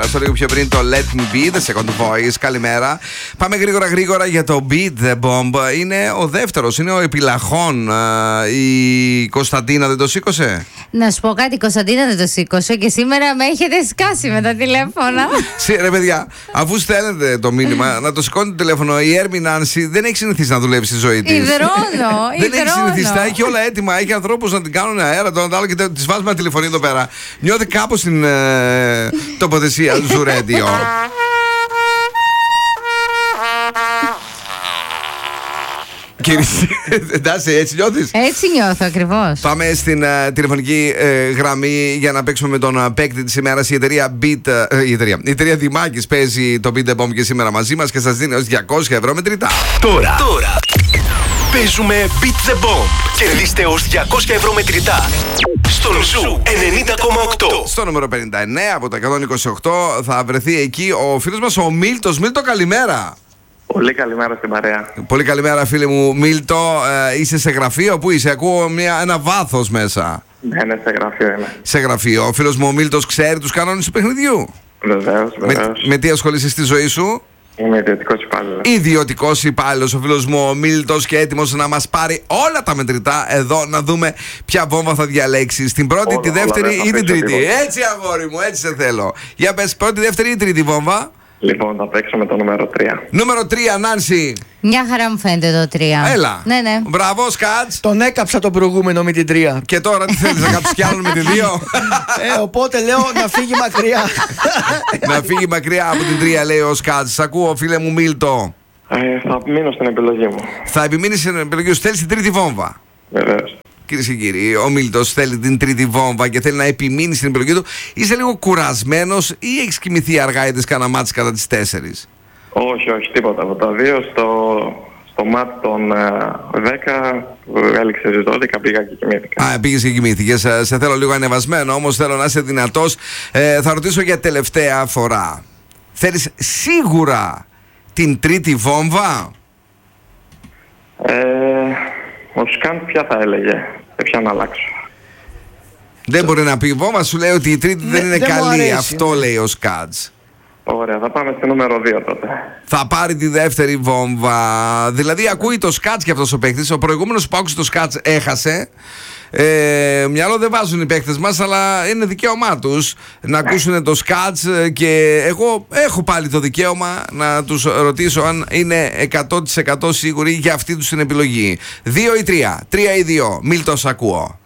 στο λίγο πιο πριν το Let Me Be, The Second Voice. Καλημέρα. Πάμε γρήγορα για το Beat The Bomb. Είναι ο δεύτερος, είναι ο επιλαχών. Η Κωνσταντίνα δεν το σήκωσε. Να σου πω κάτι, η Κωνσταντίνα δεν το σήκωσε και σήμερα με έχετε σκάσει με τα τηλέφωνα. Ρε παιδιά, αφού στέλνετε το μήνυμα, να το σηκώνει το τηλέφωνο. Η Έρμη Νάνση δεν έχει συνηθίσει να δουλεύει στη ζωή της. Δεν έχει συνηθίσει, τα έχει όλα έτοιμα. Έχει ανθρώπους να την κάνουν αέρα, το άλλο και τη βάζουμε ένα τηλεφωνείο εδώ πέρα. Νιώθει κάπως στην τοποθεσία του Ζουρέντιο. Εντάξει, έτσι νιώθεις? Έτσι νιώθω ακριβώς. Πάμε στην τηλεφωνική γραμμή για να παίξουμε με τον παίκτη της ημέρας. Η εταιρεία Beat, η εταιρεία Δημάκης παίζει το Beat The Bomb και σήμερα μαζί μας και σας δίνει ως 200 ευρώ μετρητά. Τώρα παίζουμε Beat The Bomb. Κερδίστε ως 200 ευρώ μετρητά στον Ζου 90,8. Στο νούμερο 59 από τα 128 θα βρεθεί εκεί ο φίλος μας ο Μίλτος. Μίλτο, καλημέρα. Πολύ καλημέρα στην παρέα. Πολύ καλημέρα, φίλε μου. Μίλτο, είσαι σε γραφείο? Πού είσαι? Ακούω ένα βάθος μέσα. Ναι, σε γραφείο είμαι. Σε γραφείο. Ο φίλος μου ο Μίλτος ξέρει τους κανόνες του παιχνιδιού. Βεβαίως. Με τι ασχολείσαι στη ζωή σου? Είμαι ιδιωτικός υπάλληλος. Ιδιωτικός υπάλληλος ο φίλος μου ο Μίλτος και έτοιμος να μας πάρει όλα τα μετρητά εδώ να δούμε ποια βόμβα θα διαλέξεις. Την πρώτη, τη δεύτερη ή την τρίτη? Έτσι, αγόρι μου, έτσι σε θέλω. Για πες, πρώτη, δεύτερη ή τρίτη βόμβα? Λοιπόν, θα παίξω με το νούμερο 3. Νούμερο 3, Νάνση. Μια χαρά μου φαίνεται το 3. Έλα. Ναι. Μπράβο, Σκάτς. Τον έκαψα το προηγούμενο με την 3. Και τώρα τι θέλεις, να κάψεις κι άλλον με τη 2? Οπότε λέω να φύγει μακριά. Να φύγει μακριά από την 3, λέει ο Σκάτς. Σ' ακούω, φίλε μου Μίλτο. Θα μείνω στην επιλογή μου. Θα επιμείνεις στην επιλογή σου, θέλεις την τρίτη βόμβα? Βεβαίως. Κυρίες και κύριοι, ο Μίλτος θέλει την τρίτη βόμβα και θέλει να επιμείνει στην επιλογή του. Είσαι λίγο κουρασμένος ή έχεις κοιμηθεί αργά ή τις κάνα μάτς κατά τις 4? Όχι, τίποτα από τα δύο. Στο μάτ των 10 που έληξε στις 12 πήγα και κοιμήθηκα. Πήγες και κοιμήθηκες. Σε θέλω λίγο ανεβασμένο, όμως θέλω να είσαι δυνατός. Θα ρωτήσω για τελευταία φορά. Θέλεις σίγουρα την τρίτη βόμβα? Ο Σκαντ ποια θα έλεγε, σε ποια να αλλάξω? Δεν μπορεί να πει βόμβα, σου λέει ότι η τρίτη δεν είναι δεν μου καλή. αρέσει, Αυτό λέει ο Σκάτς. Ωραία, θα πάμε στο νούμερο 2 τότε. Θα πάρει τη δεύτερη βόμβα. Δηλαδή ακούει το Σκάτς και αυτός ο παίκτης. Ο προηγούμενος που άκουσε το Σκάτς έχασε. Μυαλό δεν βάζουν οι παίκτες μας, αλλά είναι δικαίωμά τους να ακούσουν το Σκάτς. Και εγώ έχω πάλι το δικαίωμα να τους ρωτήσω αν είναι 100% σίγουροι για αυτή τους την επιλογή. 2 ή 3? 3 ή 2? Μίλτος, ακούω.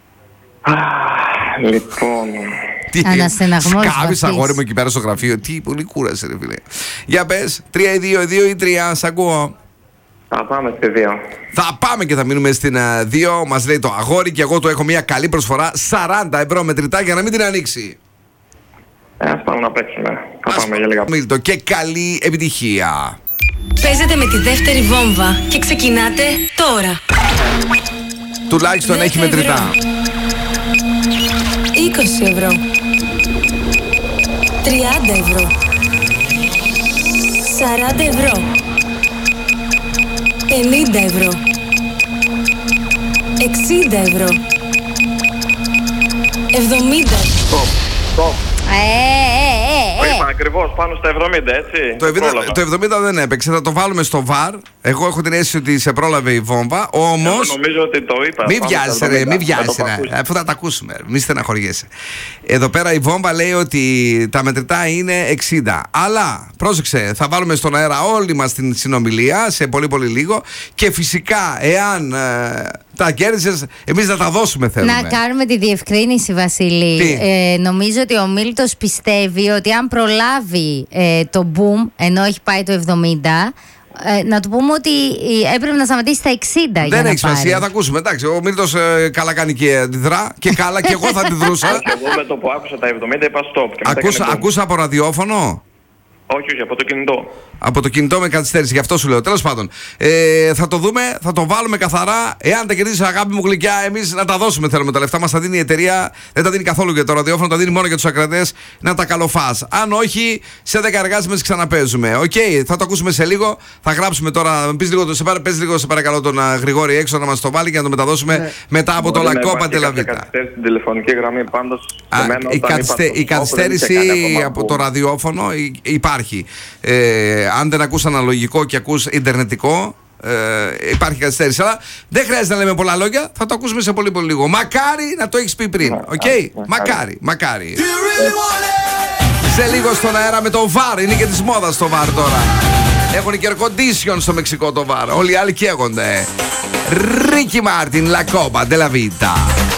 Λοιπόν, Αναστεναγμός σκάβεις, αγόρι μου, εκεί πέρα στο γραφείο. Τι πολύ κούρασε, ρε φίλε. Για πες, 3 ή 2? 2 ή 3? Σ' ακούω. θα πάμε στη 2. Θα πάμε και θα μείνουμε στην 2. Μας λέει το αγόρι και εγώ το έχω μια καλή προσφορά. 40 ευρώ μετρητά για να μην την ανοίξει. Ας πάμε να παίξουμε. Θα πάμε για λίγα. Μίλτο, και καλή επιτυχία. Παίζετε με τη δεύτερη βόμβα και ξεκινάτε τώρα. Τουλάχιστον έχει μετρητά. 20 ευρώ. 30 ευρώ. 40 ευρώ. 50 ευρώ. 60 ευρώ. 70 ευρώ. Είπα ακριβώς πάνω στα 70, έτσι. Το 70 δεν έπαιξε. Θα το βάλουμε στο VAR. Εγώ έχω την αίσθηση ότι σε πρόλαβε η βόμβα. Όμως. Νομίζω ότι το είπα. Μην βιάζεσαι, ρε, μην βιάζεσαι. Αφού θα τα ακούσουμε, μη στεναχωριέσαι. Εδώ πέρα η βόμβα λέει ότι τα μετρητά είναι 60. Αλλά πρόσεξε, θα βάλουμε στον αέρα όλη μας την συνομιλία σε πολύ πολύ λίγο. Και φυσικά, εάν τα κέρδισες, εμείς να τα δώσουμε θέλουμε. Να κάνουμε τη διευκρίνηση, Βασίλη. Νομίζω ότι ο Μίλτος πιστεύει ότι αν προλάβει το boom, ενώ έχει πάει το 70, να του πούμε ότι έπρεπε να σταματήσει στα 60. Δεν έχει σημασία, θα ακούσουμε. Εντάξει, ο Μίλτος καλά κάνει και αντιδρά. Και καλά, και εγώ θα αντιδρούσα. Εγώ με το που άκουσα τα 70 είπα stop. Ακούσα από ραδιόφωνο. Όχι, από το κινητό. Από το κινητό με καθυστέρηση, γι' αυτό σου λέω. Τέλος πάντων, θα το δούμε, θα το βάλουμε καθαρά. Εάν τα κερδίσει, αγάπη μου γλυκιά, εμείς να τα δώσουμε. Θέλουμε τα λεφτά μας. Τα δίνει η εταιρεία, δεν τα δίνει καθόλου για το ραδιόφωνο, τα δίνει μόνο για τους ακρατές. Να τα καλοφάς. Αν όχι, σε 10 εργάσιμες ξαναπέζουμε. Οκ, θα το ακούσουμε σε λίγο. Θα γράψουμε τώρα. Πες λίγο, σε παρακαλώ, τον Γρηγόρη έξω να μας το βάλει και να το μεταδώσουμε μετά από το Λακόπα Τελαβίτα. Στην τηλεφωνική γραμμή πάντως. Η καθυστέρηση από το ραδιόφωνο υπάρχει. Αν δεν ακούς αναλογικό και ακούς ιντερνετικό, υπάρχει καθυστέρηση. Αλλά δεν χρειάζεται να λέμε πολλά λόγια, θα το ακούσουμε σε πολύ πολύ λίγο. Μακάρι να το έχεις πει πριν. Μακάρι. Σε λίγο στον αέρα με το VAR. Είναι και της μόδας το VAR τώρα. Έχουν και air condition στο Μεξικό το VAR. Όλοι οι άλλοι καίγονται. Ricky Martin, La Copa de la Vita.